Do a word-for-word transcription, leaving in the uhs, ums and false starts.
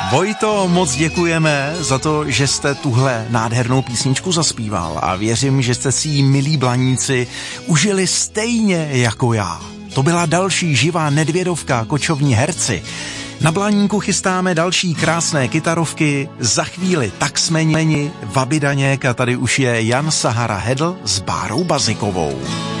Vojto, moc děkujeme za to, že jste tuhle nádhernou písničku zaspíval a věřím, že jste si ji, milí blaníci, užili stejně jako já. To byla další živá Nedvědovka, Kočovní herci. Na Blaníku chystáme další krásné kytarovky, za chvíli Taxmeni, Vaby Daněk a tady už je Jan Sahara Hedl s Bárou Bazikovou.